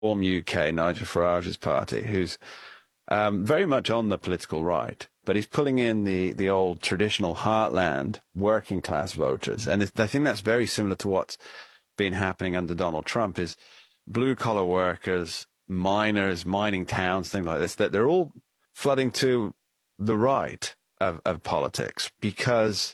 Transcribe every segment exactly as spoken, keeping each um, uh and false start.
Reform U K, Nigel Farage's party, who's um, very much on the political right, but he's pulling in the, the old traditional heartland working class voters. And I think that's very similar to what's been happening under Donald Trump is blue collar workers, miners, mining towns, things like this, that they're all flooding to the right of, of politics because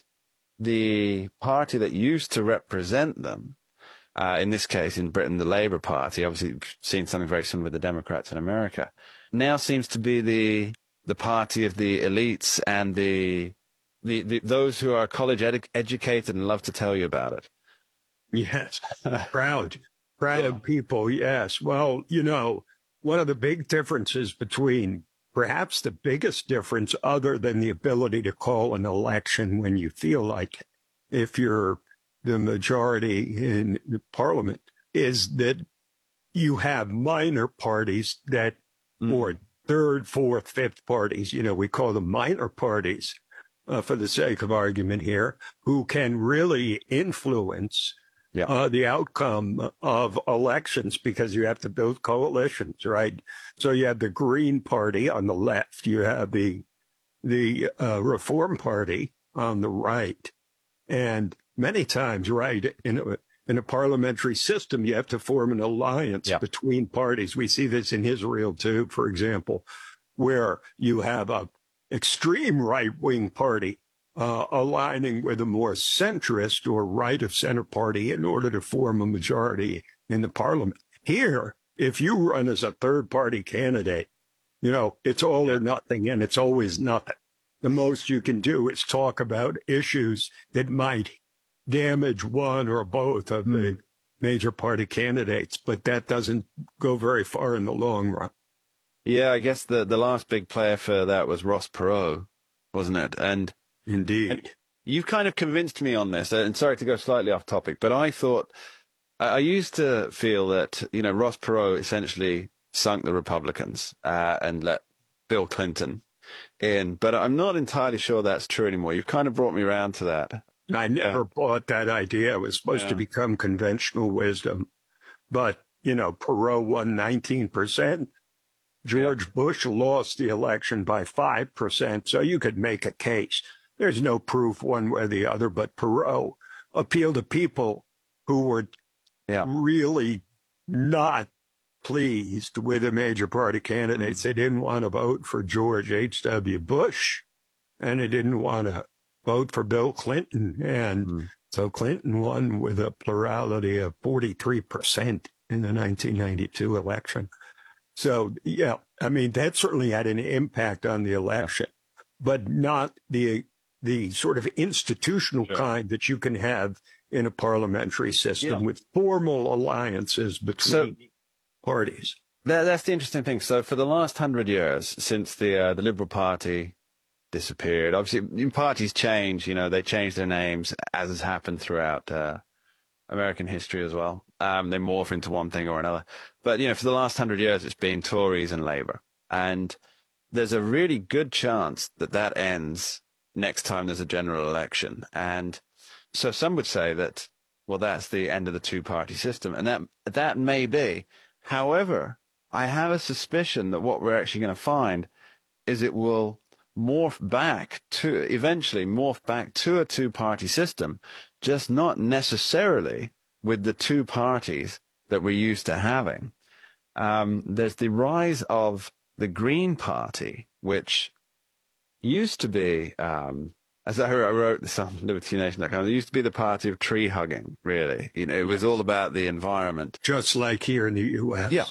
the party that used to represent them, uh, in this case, in Britain, the Labour Party, obviously seen something very similar with the Democrats in America, now seems to be the the party of the elites and the the, the those who are college ed educated and love to tell you about it. Yes, proud, proud people. Yes. Well, you know, one of the big differences between perhaps the biggest difference other than the ability to call an election when you feel like it, if you're the majority in the parliament, is that you have minor parties that, mm. or third, fourth, fifth parties, you know, we call them minor parties uh, for the sake of argument here, who can really influence yeah. uh, the outcome of elections because you have to build coalitions, right? So you have the Green Party on the left, you have the the uh, Reform Party on the right, and many times, right, in a, in a parliamentary system, you have to form an alliance yeah. between parties. We see this in Israel, too, for example, where you have a extreme right-wing party uh, aligning with a more centrist or right-of-center party in order to form a majority in the parliament. Here, if you run as a third-party candidate, you know, it's all or nothing, and it's always nothing. The most you can do is talk about issues that might damage one or both of the major party candidates, but that doesn't go very far in the long run. Yeah, I guess the, the last big player for that was Ross Perot, wasn't it? And indeed, and you've kind of convinced me on this, and sorry to go slightly off topic, but I thought, I used to feel that, you know, Ross Perot essentially sunk the Republicans uh, and let Bill Clinton in, but I'm not entirely sure that's true anymore. You've kind of brought me around to that. I never yeah. bought that idea. It was supposed yeah. to become conventional wisdom. But, you know, Perot won nineteen percent. George yeah. Bush lost the election by five percent. So you could make a case. There's no proof one way or the other, but Perot appealed to people who were yeah. really not pleased with the major party candidates. They didn't want to vote for George H W. Bush, and they didn't want to vote for Bill Clinton. And mm. so Clinton won with a plurality of forty-three percent in the nineteen ninety-two election. So, yeah, I mean, that certainly had an impact on the election, but not the the sort of institutional sure. kind that you can have in a parliamentary system yeah. with formal alliances between so, parties. That, that's the interesting thing. So for the last hundred years, since the uh, the Liberal Party disappeared, obviously parties change, you know, they change their names, as has happened throughout uh, American history as well. Um, they morph into one thing or another. But, you know, for the last hundred years, it's been Tories and Labour. And there's a really good chance that that ends next time there's a general election. And so some would say that, well, that's the end of the two-party system. And that that may be. However, I have a suspicion that what we're actually going to find is it will morph back to, eventually morph back to a two-party system, just not necessarily with the two parties that we're used to having. Um, there's the rise of the Green Party, which used to be, um, as I wrote this on Liberty Nation dot com, it used to be the party of tree hugging, really. You know, it was all about the environment. Just like here in the U S. Yeah.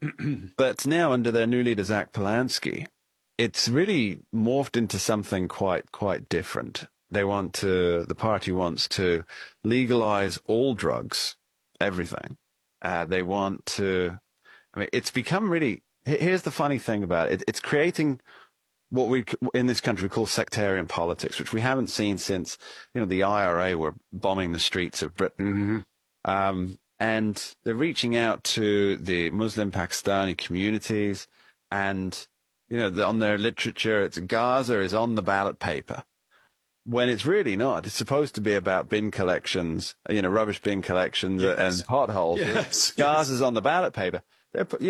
But now under their new leader, Zach Polanski, it's really morphed into something quite, quite different. They want to, the party wants to legalize all drugs, everything. Uh, they want to, I mean, it's become really, here's the funny thing about it. It's creating what we, in this country, we call sectarian politics, which we haven't seen since, you know, the I R A were bombing the streets of Britain. Mm-hmm. Um, and they're reaching out to the Muslim Pakistani communities, and, you know, the, on their literature, it's Gaza is on the ballot paper, when it's really not. It's supposed to be about bin collections, you know, rubbish bin collections yes. and potholes. Yes. Gaza's yes. on the ballot paper. they're,